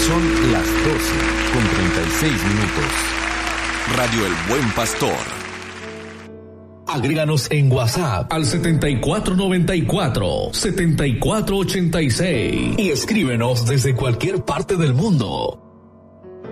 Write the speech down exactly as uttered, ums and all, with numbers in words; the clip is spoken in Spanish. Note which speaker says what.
Speaker 1: Son las doce con treinta y seis minutos. Radio El Buen Pastor.
Speaker 2: Agréganos en WhatsApp al setenta y cuatro noventa y cuatro, setenta y cuatro ochenta y seis y escríbenos desde cualquier parte del mundo.